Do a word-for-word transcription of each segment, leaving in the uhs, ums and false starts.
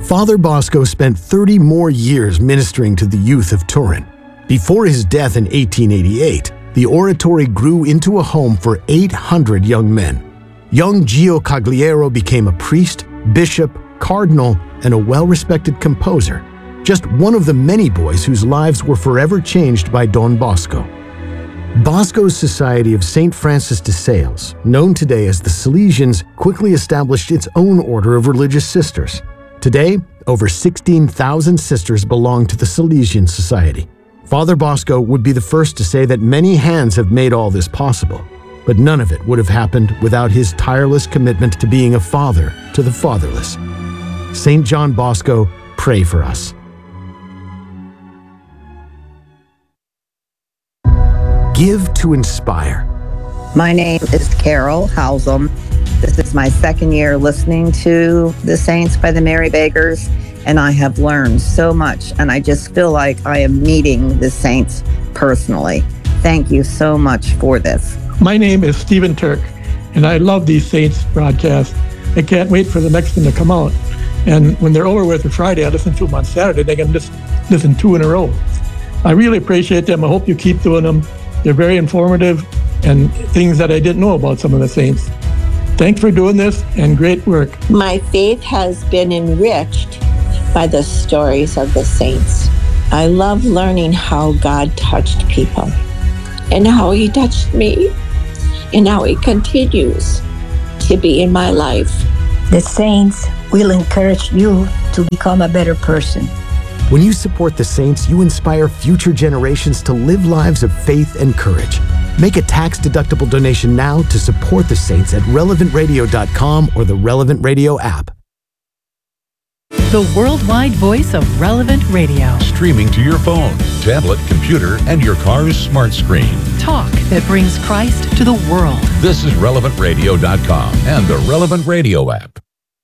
Father Bosco spent thirty more years ministering to the youth of Turin. Before his death in eighteen eighty-eight, the oratory grew into a home for eight hundred young men. Young Gio Cagliero became a priest, bishop, cardinal, and a well-respected composer, just one of the many boys whose lives were forever changed by Don Bosco. Bosco's Society of Saint Francis de Sales, known today as the Salesians, quickly established its own order of religious sisters. Today, over sixteen thousand sisters belong to the Salesian Society. Father Bosco would be the first to say that many hands have made all this possible, but none of it would have happened without his tireless commitment to being a father to the fatherless. Saint John Bosco, pray for us. Give to inspire. My name is Carol Halsum. This is my second year listening to the Saints by the Mary Bakers, and I have learned so much, and I just feel like I am meeting the Saints personally. Thank you so much for this. My name is Stephen Turk, and I love these Saints broadcasts. I can't wait for the next one to come out. And when they're over with on Friday, I listen to them on Saturday. They can just listen two in a row. I really appreciate them. I hope you keep doing them. They're very informative and things that I didn't know about some of the Saints. Thanks for doing this and great work. My faith has been enriched by the stories of the Saints. I love learning how God touched people and how he touched me and how he continues to be in my life. The Saints will encourage you to become a better person. When you support the Saints, you inspire future generations to live lives of faith and courage. Make a tax-deductible donation now to support the Saints at relevant radio dot com or the Relevant Radio app. The worldwide voice of Relevant Radio. Streaming to your phone, tablet, computer, and your car's smart screen. Talk that brings Christ to the world. This is relevant radio dot com and the Relevant Radio app.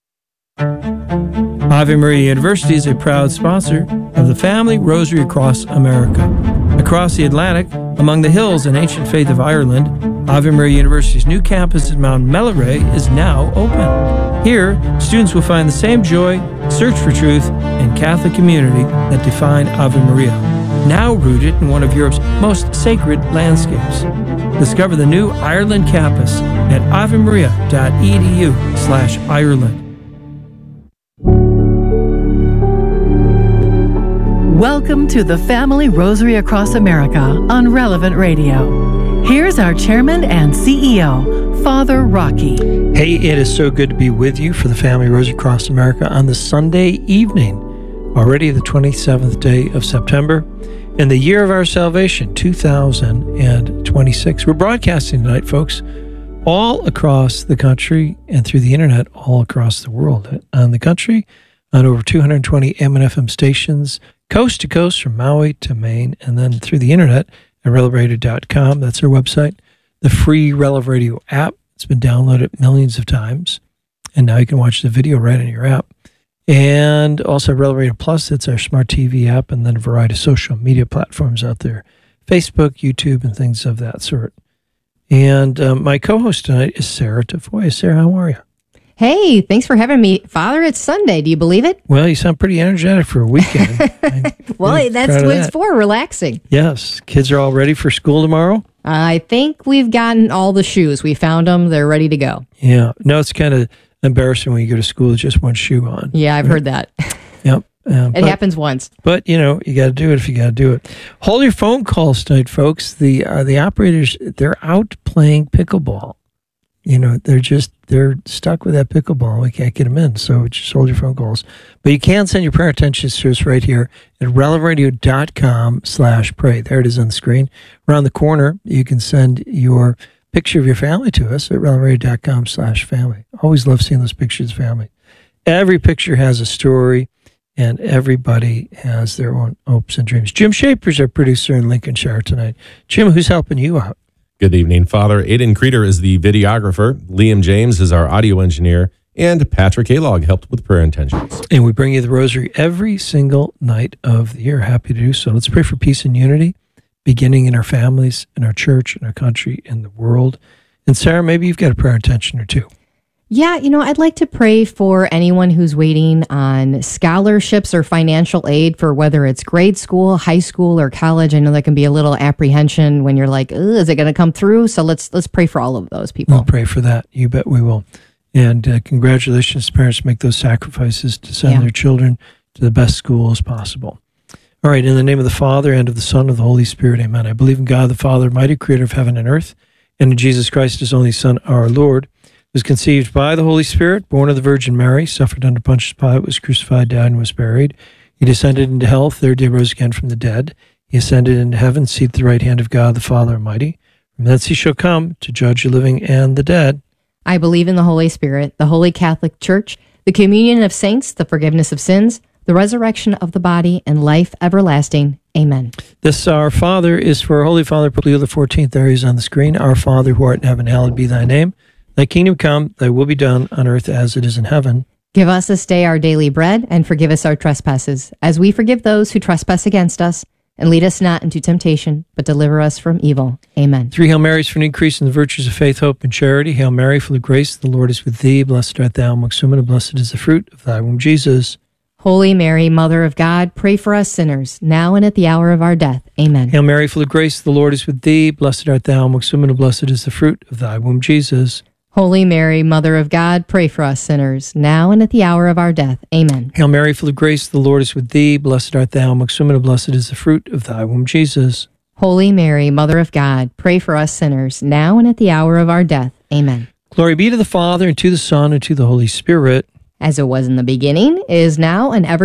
Ave Maria University is a proud sponsor of the Family Rosary Across America. Across the Atlantic, among the hills and ancient faith of Ireland, Ave Maria University's new campus at Mount Melleray is now open. Here, students will find the same joy, search for truth, and Catholic community that define Ave Maria, now rooted in one of Europe's most sacred landscapes. Discover the new Ireland campus at avemaria dot e d u slash Ireland. Welcome to the Family Rosary Across America on Relevant Radio. Here's our chairman and C E O, Father Rocky. Hey, it is so good to be with you for the Family Rosary Across America on the Sunday evening, already the twenty-seventh day of September, in the year of our salvation, two thousand twenty-six. We're broadcasting tonight, folks, all across the country and through the internet, all across the world. On the country, on over two hundred twenty A M and F M stations, coast to coast from Maui to Maine, and then through the internet at relevant radio dot com. That's our website. The free Relevant Radio app. It's been downloaded millions of times, and now you can watch the video right in your app. And also Relevant Radio Plus, it's our smart T V app, and then a variety of social media platforms out there, Facebook, YouTube, and things of that sort. And um, my co-host tonight is Sarah Tafoya. Sarah, how are you? Hey, thanks for having me. Father, it's Sunday. Do you believe it? Well, you sound pretty energetic for a weekend. Well, really that's what that. It's for, relaxing. Yes. Kids are all ready for school tomorrow? I think we've gotten all the shoes. We found them. They're ready to go. Yeah. No, it's kind of embarrassing when you go to school with just one shoe on. Yeah, I've right? heard that. Yep. Um, it but, happens once. But, you know, you got to do it if you got to do it. Hold your phone calls tonight, folks. The uh, the operators, they're out playing pickleball. You know, they're just, they're stuck with that pickleball. We can't get them in, so just hold your phone calls. But you can send your prayer intentions to us right here at relevant radio dot com slash pray. There it is on the screen. Around the corner, you can send your picture of your family to us at relevant radio dot com slash family. Always love seeing those pictures of family. Every picture has a story, and everybody has their own hopes and dreams. Jim Shaper's our producer in Lincolnshire tonight. Jim, who's helping you out? Good evening, Father. Aiden Creeder is the videographer. Liam James is our audio engineer. And Patrick Alog helped with prayer intentions. And we bring you the rosary every single night of the year. Happy to do so. Let's pray for peace and unity, beginning in our families, in our church, in our country, in the world. And Sarah, maybe you've got a prayer intention or two. Yeah, you know, I'd like to pray for anyone who's waiting on scholarships or financial aid for whether it's grade school, high school, or college. I know there can be a little apprehension when you're like, is it going to come through? So let's let's pray for all of those people. We'll pray for that. You bet we will. And uh, congratulations, parents, make those sacrifices to send Yeah. their children to the best school as possible. All right, in the name of the Father, and of the Son, and of the Holy Spirit, amen. I believe in God, the Father, mighty creator of heaven and earth, and in Jesus Christ, his only Son, our Lord, was conceived by the Holy Spirit, born of the Virgin Mary, suffered under Pontius Pilate, was crucified, died, and was buried. He descended into hell, third day rose again from the dead. He ascended into heaven, seated at the right hand of God, the Father Almighty. From thence he shall come to judge the living and the dead. I believe in the Holy Spirit, the Holy Catholic Church, the communion of saints, the forgiveness of sins, the resurrection of the body, and life everlasting. Amen. This Our Father is for our Holy Father, Pope Leo the fourteenth. There he is on the screen. Our Father, who art in heaven, hallowed be thy name. Thy kingdom come, thy will be done on earth as it is in heaven. Give us this day our daily bread, and forgive us our trespasses, as we forgive those who trespass against us. And lead us not into temptation, but deliver us from evil. Amen. Three Hail Marys for an increase in the virtues of faith, hope, and charity. Hail Mary, full of grace, the Lord is with thee. Blessed art thou amongst women, and blessed is the fruit of thy womb, Jesus. Holy Mary, Mother of God, pray for us sinners, now and at the hour of our death. Amen. Hail Mary, full of grace, the Lord is with thee. Blessed art thou amongst women, and blessed is the fruit of thy womb, Jesus. Holy Mary, Mother of God, pray for us sinners, now and at the hour of our death. Amen. Hail Mary, full of grace, the Lord is with thee. Blessed art thou amongst women, and blessed is the fruit of thy womb, Jesus. Holy Mary, Mother of God, pray for us sinners, now and at the hour of our death. Amen. Glory be to the Father, and to the Son, and to the Holy Spirit. As it was in the beginning, is now, and ever